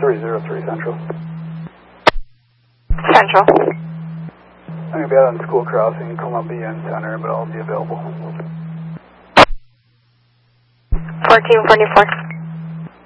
303 Central. Central. I'm going to be out on School Crossing, Columbia and Center, but I'll be available. 1444.